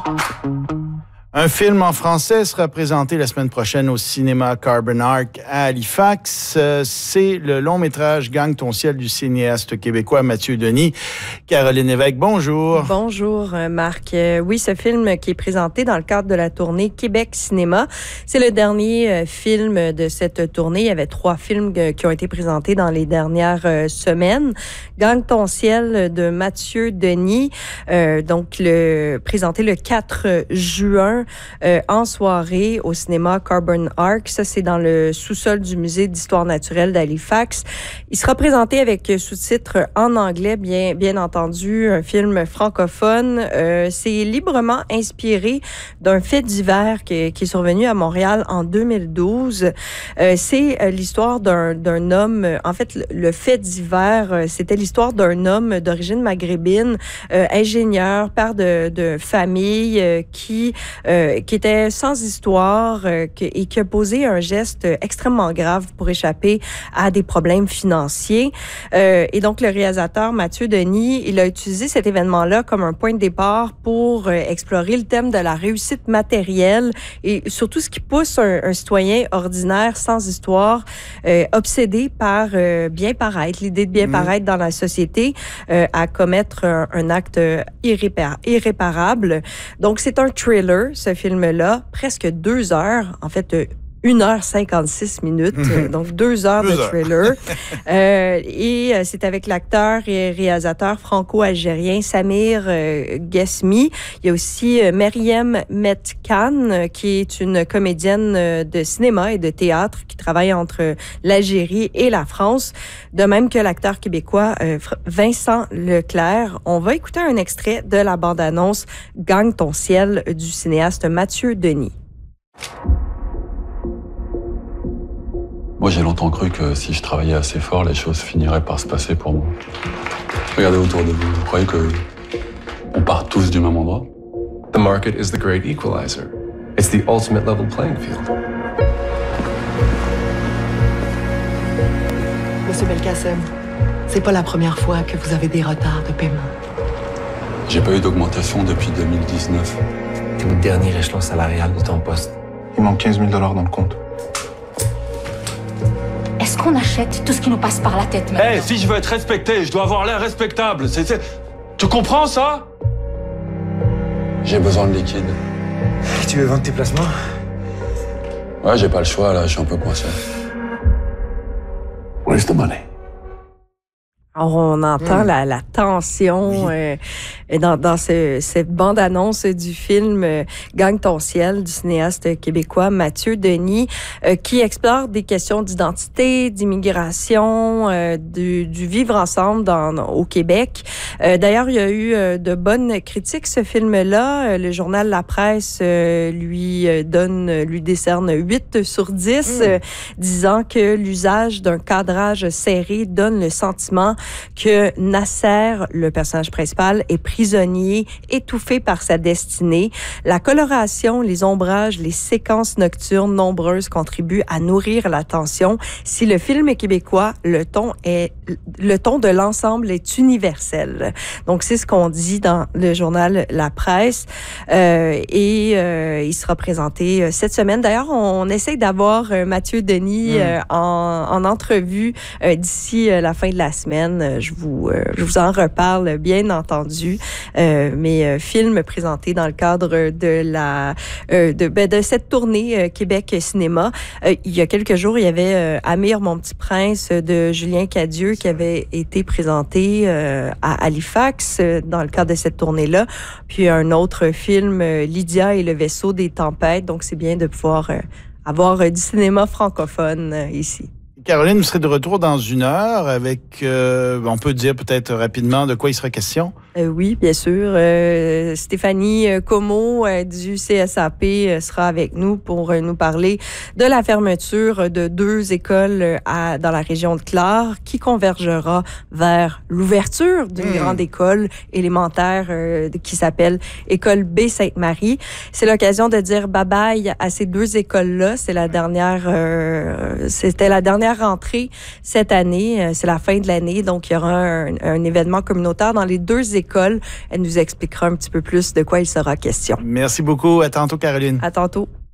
Un film en français sera présenté la semaine prochaine au cinéma Carbon Arc à Halifax. C'est le long-métrage Gagne ton ciel du cinéaste québécois Mathieu Denis. Caroline Lévesque, bonjour. Bonjour, Marc. Oui, ce film qui est présenté dans le cadre de la tournée Québec Cinéma, c'est le dernier film de cette tournée. Il y avait 3 films qui ont été présentés dans les dernières semaines. Gagne ton ciel de Mathieu Denis, présenté le 4 juin en soirée au cinéma Carbon Arc. Ça, c'est dans le sous-sol du Musée d'histoire naturelle d'Halifax. Il sera présenté avec sous-titres en anglais, bien entendu, un film francophone. C'est librement inspiré d'un fait divers qui est survenu à Montréal en 2012. C'est l'histoire d'un homme. En fait, le fait divers, c'était l'histoire d'un homme d'origine maghrébine, ingénieur, père de famille, qui était sans histoire et qui a posé un geste extrêmement grave pour échapper à des problèmes financiers. Et donc, le réalisateur Mathieu Denis, il a utilisé cet événement-là comme un point de départ pour explorer le thème de la réussite matérielle et surtout ce qui pousse un citoyen ordinaire sans histoire, obsédé par bien paraître, l'idée de bien paraître dans la société, à commettre un acte irréparable. Donc, c'est un thriller, ce film-là, presque 2 heures, en fait, 1h56 minutes, donc 2 heures de thriller. Et c'est avec l'acteur et réalisateur franco-algérien Samir Ghesmi. Il y a aussi Meriem Metkan, qui est une comédienne de cinéma et de théâtre qui travaille entre l'Algérie et la France, de même que l'acteur québécois Vincent Leclerc. On va écouter un extrait de la bande-annonce « Gagne ton ciel » du cinéaste Mathieu Denis. Moi, j'ai longtemps cru que si je travaillais assez fort, les choses finiraient par se passer pour moi. Regardez autour de vous. Vous croyez qu'on part tous du même endroit? The market is the great equalizer. It's the ultimate level playing field. Monsieur Belkacem, c'est pas la première fois que vous avez des retards de paiement. J'ai pas eu d'augmentation depuis 2019. T'es au dernier échelon salarial de ton poste. Il manque 15 000 $ dans le compte. Est-ce qu'on achète tout ce qui nous passe par la tête maintenant? Hey, si je veux être respecté, je dois avoir l'air respectable. Tu comprends ça? J'ai besoin de liquide. Tu veux vendre tes placements? Ouais, j'ai pas le choix, là, je suis un peu coincé. Where's the money? Alors, on entend la tension dans cette bande-annonce du film Gagne ton ciel du cinéaste québécois Mathieu Denis, qui explore des questions d'identité, d'immigration, du vivre ensemble au Québec. D'ailleurs, il y a eu de bonnes critiques, ce film-là. Le journal La Presse lui décerne 8 sur 10, disant que l'usage d'un cadrage serré donne le sentiment que Nasser, le personnage principal, est prisonnier, étouffé par sa destinée. La coloration, les ombrages, les séquences nocturnes nombreuses contribuent à nourrir la tension. Si le film est québécois, le ton de l'ensemble est universel. Donc, c'est ce qu'on dit dans le journal La Presse. Il sera présenté cette semaine. D'ailleurs, on essaie d'avoir Mathieu Denis en entrevue d'ici la fin de la semaine. Je vous en reparle, bien entendu. Mais film présenté dans le cadre de cette tournée Québec Cinéma. Il y a quelques jours, il y avait Amir, mon petit prince de Julien Cadieux qui avait été présenté à Halifax dans le cadre de cette tournée-là. Puis un autre film, Lydia et le vaisseau des tempêtes. Donc, c'est bien de pouvoir avoir du cinéma francophone ici. Caroline, vous serez de retour dans 1 heure avec, on peut dire peut-être rapidement de quoi il sera question? Oui, bien sûr. Stéphanie Comeau du CSAP sera avec nous pour nous parler de la fermeture de 2 écoles dans la région de Clare qui convergera vers l'ouverture d'une grande école élémentaire qui s'appelle École B Sainte-Marie. C'est l'occasion de dire bye-bye à ces 2 écoles-là. C'était la dernière rentrée cette année. C'est la fin de l'année, donc il y aura un événement communautaire dans les 2 écoles école. Elle nous expliquera un petit peu plus de quoi il sera question. Merci beaucoup. À tantôt, Caroline. À tantôt.